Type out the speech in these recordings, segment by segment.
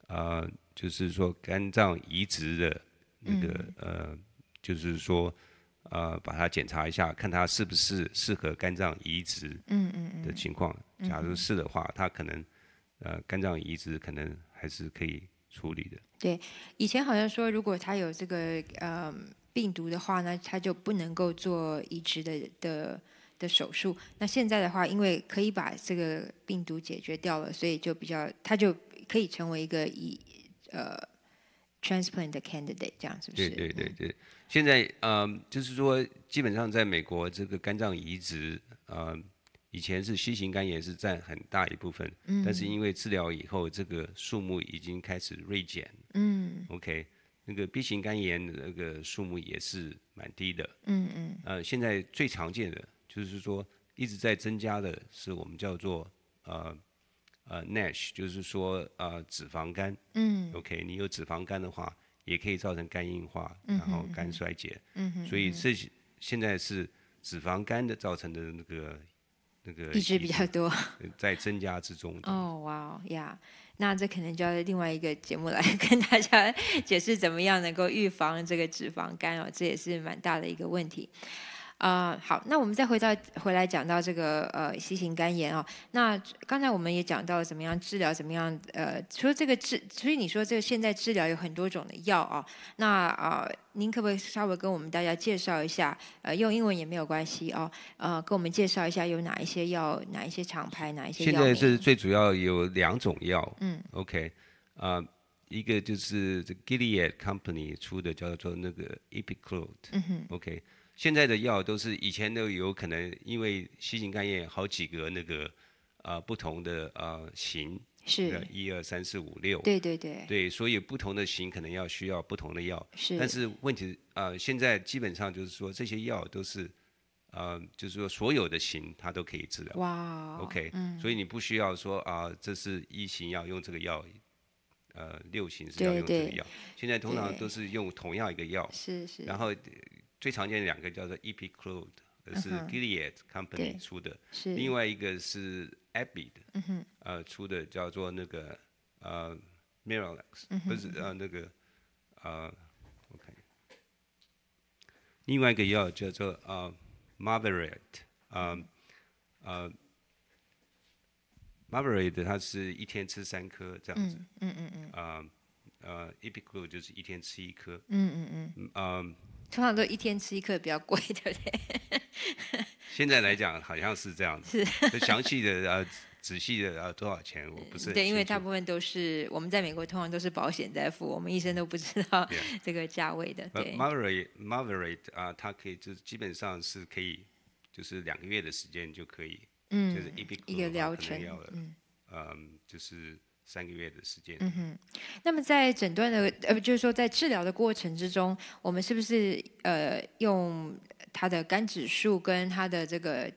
就是说肝脏移植的那个就是说把它检查一下，看它是不是适合肝脏移植的情况。假如是的话，它可能肝脏移植可能还是可以处理的。 对，以前好像说，如果他有这个病毒的话呢，他就不能够做移植的手术。那现在的话，因为可以把这个病毒解决掉了，所以就比较，他就可以成为一个transplant 的 candidate，这样是不对是？ 对对对，现在就是说，基本上在美国这个肝脏移植，以前是 C 型肝炎是占很大一部分，但是因为治疗以后，这个数目已经开始锐减。OK，那个 B 型肝炎的那个数目也是蛮低的。现在最常见的就是说一直在增加的是我们叫做NASH， 就是说脂肪肝。OK， 你有脂肪肝的话，也可以造成肝硬化，然后肝衰竭。所以现在是脂肪肝的造成的那个一直比较多。 在增加之中。 哦，哇呀，那这可能就要另外一个节目来跟大家解释怎么样能够预防这个脂肪肝哦，这也是蛮大的一个问题。好，那我们再回来讲到这个C 型肝炎哦。那刚才我们也讲到了怎么样治疗，怎么样除了这个所以你说这个现在治疗有很多种的药啊、那您可不可以稍微跟我们大家介绍一下？用英文也没有关系哦。跟我们介绍一下有哪一些药，哪一些厂牌，哪一些现在是药名？ 最主要有2种药。OK，一个就是这 Gilead Company 出的叫做那个 Epiclode。OK，现在的药都是以前都有可能因为 C 型肝炎好几个那个不同的型， 是 1、2、3、4、5、6， 对对对， 对，所以不同的型可能需要不同的药。但是是问题现在基本上就是说这些药都是就是说所有的型它都可以治疗。 哇， OK，所以你不需要说这是1型要用这个药，6型是要对对用这个药。现在通常都对， 是用同样一个药， 是是， 然后最常见的2个叫做 Epiclode，是 Gilead Company 对出的， 是， 另外一个是 Abbott 出的叫做那个Miralax，不是那个OK，另外一个药叫做Marvarate，Marvarate 它是一天吃3颗这样子。Epiclode 就是一天吃1颗。 通常都一天吃一颗比较贵，对不对？ 现在来讲好像是这样子。 是， 详细的仔细的多少钱我不是很对，因为清楚。 大部分都是我们在美国通常都是保险在付，我们医生都不知道 Yeah， 这个价位的，对， Marvarate 它可以就是基本上是可以，就是2个月的时间就可以。就是一 Epiclode 个的话， 疗程， 可能要就是3个月的时间。 那么在诊断的就是说在治疗的过程之中，我们是不是用它的肝指数跟它的这个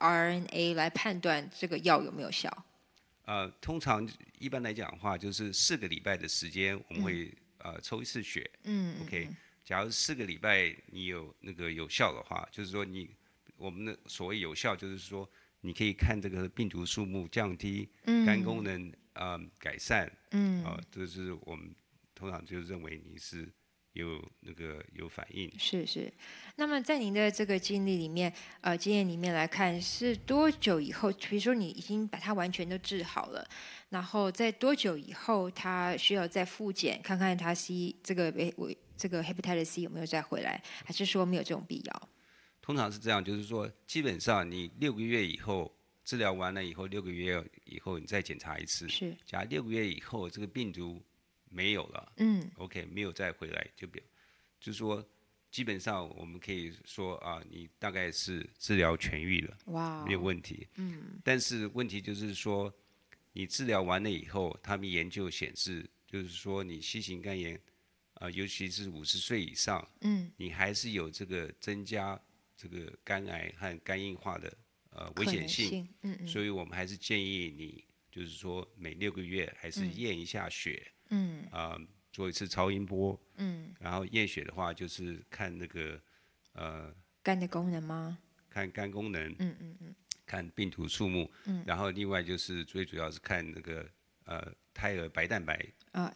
RNA 来判断这个药有没有效？ 通常一般来讲的话，就是4个礼拜的时间，我们会抽1次血。OK，假如4个礼拜你有那个有效的话，就是说我们的所谓有效，就是说你可以看这个病毒数目降低，肝功能改善。这是我们通常就认为你是有反应。 是是，那么在您的这个经验里面来看，是多久以后？比如说你已经把它完全都治好了，然后在多久以后，他需要再复检，看看他 这个 hepatitis C 有没有再回来，还是说没有这种必要？ 通常是这样，就是说基本上你6个月以后治疗完了以后，6个月以后你再检查一次。 是， 假如6个月以后这个病毒没有了，OK， 没有再回来，就是说基本上我们可以说你大概是治疗痊愈了， 哇， 没有问题。但是问题就是说，你治疗完了以后，他们研究显示，就是说你 C 型肝炎尤其是50岁以上，你还是有这个增加这个肝癌和肝硬化的危险性。所以我们还是建议你，就是说每6个月还是验一下血，做一次超音波，然后验血的话就是看那个肝的功能吗？ 看肝功能，看病毒数目，然后另外就是最主要是看那个胎儿白蛋白